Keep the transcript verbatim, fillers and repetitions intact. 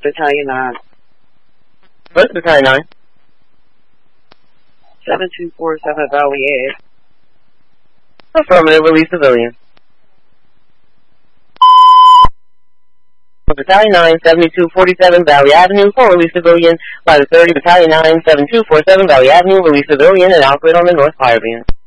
Battalion nine. What's Battalion nine? seven two four seven Valley Ave. Affirmative, release civilian. Battalion nine, seventy-two forty-seven Valley Avenue, for release civilian by the thirty Battalion nine, seventy-two forty-seven Valley Avenue, release civilian and operate on the North Fire Beam.